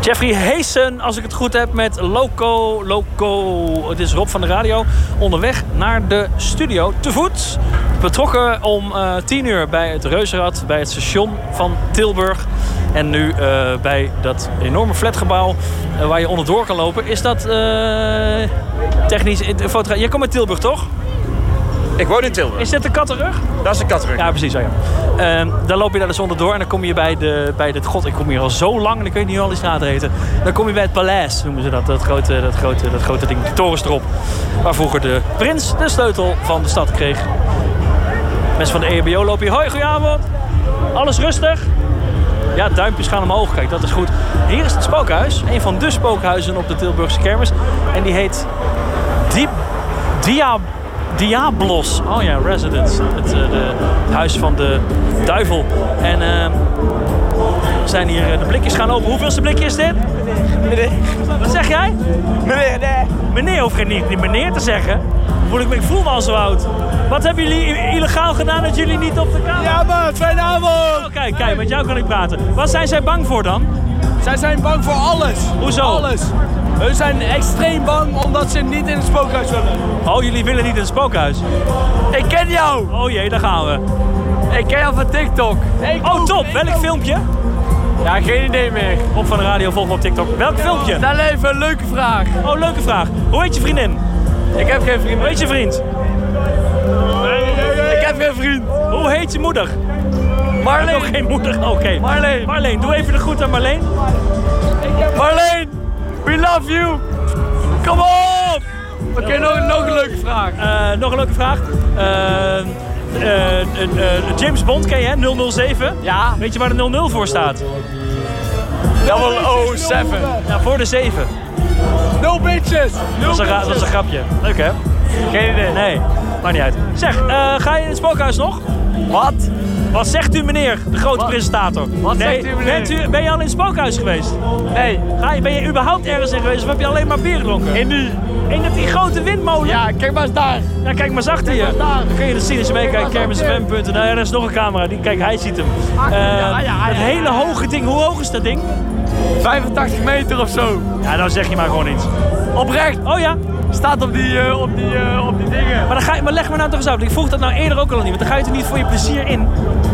Jeffrey Heesen, als ik het goed heb, met Loco. Het is Rob van de radio. Onderweg naar de studio te voet. Betrokken om 10 uur bij het Reuzenrad, bij het station van Tilburg. En nu bij dat enorme flatgebouw waar je onderdoor kan lopen. Is dat technisch... Je komt uit Tilburg, toch? Ik woon in Tilburg. Is dit de Kattenrug? Dat is de Kattenrug. Ja, precies. Ja. Dan loop je daar dus onderdoor en dan kom je bij dit... God, ik kom hier al zo lang en ik weet niet hoe al die straten heten. Dan kom je bij het Paleis, noemen ze dat. Dat grote ding, de torens erop. Waar vroeger de prins de sleutel van de stad kreeg. Mensen van de EHBO lopen hier. Hoi, goedenavond. Alles rustig? Ja, duimpjes gaan omhoog. Kijk, dat is goed. Hier is het spookhuis. Een van de spookhuizen op de Tilburgse kermis. En die heet Diablos. Oh ja, Residence. Het huis van de duivel. En zijn hier de blikjes gaan open. Hoeveelste blikje is dit? Meneer. Wat zeg jij? Meneer, nee. Meneer hoeft niet meneer te zeggen. Ik voel me al zo oud. Wat hebben jullie illegaal gedaan dat jullie niet op de kamer... Ja man, fijne avond. Oh, kijk, met jou kan ik praten. Wat zijn zij bang voor dan? Zij zijn bang voor alles. Hoezo? Alles. Hun zijn extreem bang omdat ze niet in het spookhuis willen. Oh, jullie willen niet in het spookhuis? Ik ken jou. Oh jee, daar gaan we. Ik ken jou van TikTok. Oh top, welk filmpje? Ja, geen idee meer. Rob van de radio, volg me op TikTok. Welk filmpje? Dan even een leuke vraag. Oh, leuke vraag. Hoe heet je vriendin? Ik heb geen vriend. Hoe heet je vriend? Ik heb geen vriend. Hoe heet je moeder? Marleen. Nog geen moeder? Oké. Marleen, doe even de groet aan Marleen. Marleen, we love you. Kom op. Oké, nog een leuke vraag. Nog een leuke vraag. James Bond ken je, hè? 007. Ja. Weet je waar de 00 voor staat? 007. Ja, voor de 7. No bitches. Dat is een grapje. Leuk, hè? Geen idee. Nee, maakt niet uit. Zeg, ga je in het spookhuis nog? Wat? Wat zegt u, meneer, de grote presentator? Wat zegt u, meneer? Ben je al in het spookhuis geweest? Nee. Ben je überhaupt ergens in geweest of heb je alleen maar bier gedronken? In die grote windmolen? Ja, kijk maar eens daar. Ja, kijk maar eens achter je. Dan kun je dus zien als je meekijkt, kermisfm.nl. Ja, er is nog een camera. Kijk, hij ziet hem. Het hele hoge ding. Hoe hoog is dat ding? 85 meter of zo. Ja, nou zeg je maar gewoon iets. Oprecht. Oh ja? Staat op die dingen. Maar leg me nou toch eens uit. Ik vroeg dat nou eerder ook al niet. Want dan ga je er niet voor je plezier in.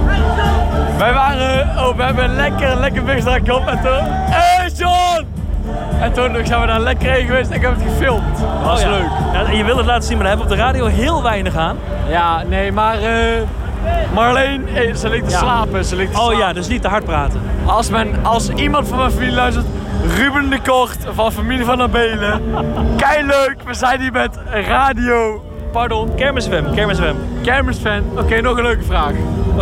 We hebben een lekker visdrankje op en toen... Hey John! En toen zijn we daar lekker heen geweest en ik heb het gefilmd. Dat was leuk. Ja, en je wil het laten zien, maar daar hebben we op de radio heel weinig aan. Ja, nee, maar Marleen, ze ligt te slapen. Ja, dus niet te hard praten. Als iemand van mijn familie luistert, Ruben de Kort van familie van Abelen. Kei leuk, we zijn hier met radio... Pardon. Kermisfan. Oké, nog een leuke vraag.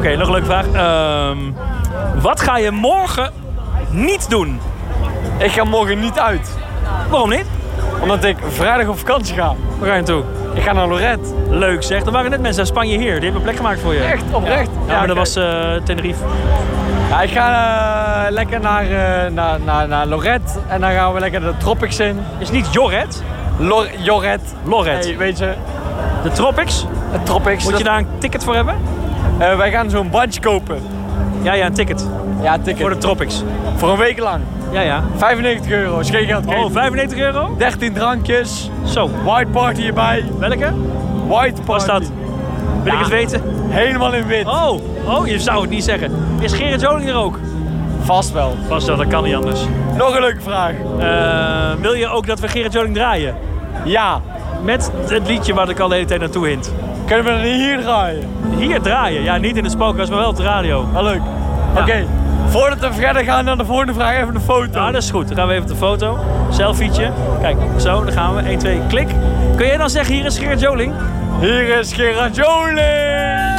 Wat ga je morgen niet doen? Ik ga morgen niet uit. Waarom niet? Omdat ik vrijdag op vakantie ga. Waar ga je naartoe? Ik ga naar Lorette. Leuk zeg. Er waren net mensen uit Spanje hier. Die hebben een plek gemaakt voor je. Echt, oprecht? Ja, maar dat was Tenerife. Ja, ik ga lekker naar Lorette. En dan gaan we lekker de Tropics in. Is niet Jorret? Lorette. Hey, weet je. De Tropics? De Tropics. Moet je daar een ticket voor hebben? Wij gaan zo'n badge kopen. Ja, een ticket. Ja, een ticket. Voor de Tropics. Voor een week lang. Ja. €95. Is geen geld. Oh, €95? 13 drankjes. Zo. White party erbij. Welke? White party. Wat is dat? Wil ik het weten? Helemaal in wit. Oh, je zou het niet zeggen. Is Gerrit Joling er ook? Vast wel. Dat kan niet anders. Nog een leuke vraag. Wil je ook dat we Gerrit Joling draaien? Ja. Met het liedje waar ik al de hele tijd naartoe hint. Kunnen we dan hier draaien? Hier draaien? Ja, niet in het spookhuis, maar wel op de radio. Wel leuk. Ja. Oké. Voordat we verder gaan naar de volgende vraag, even een foto. Ja, dat is goed. Dan gaan we even op de foto. Selfietje. Kijk, zo, daar gaan we. 1, 2, klik. Kun jij dan zeggen, hier is Gerrit Joling? Hier is Gerrit Joling!